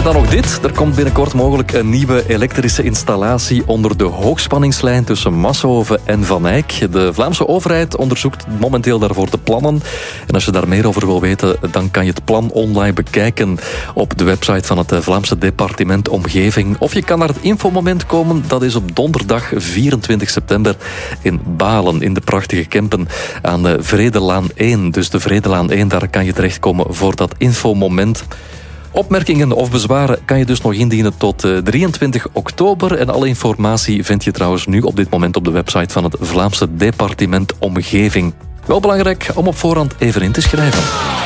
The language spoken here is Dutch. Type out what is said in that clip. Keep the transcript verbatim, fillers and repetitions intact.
En dan nog dit. Er komt binnenkort mogelijk een nieuwe elektrische installatie onder de hoogspanningslijn tussen Massenhoven en Van Eyck. De Vlaamse overheid onderzoekt momenteel daarvoor de plannen. En als je daar meer over wil weten, dan kan je het plan online bekijken op de website van het Vlaamse departement Omgeving. Of je kan naar het infomoment komen. Dat is op donderdag vierentwintig september in Balen, in de prachtige Kempen aan de Vredelaan één. Dus de Vredelaan één, daar kan je terechtkomen voor dat infomoment. Opmerkingen of bezwaren kan je dus nog indienen tot drieëntwintig oktober. En alle informatie vind je trouwens nu op dit moment op de website van het Vlaamse departement Omgeving. Wel belangrijk om op voorhand even in te schrijven.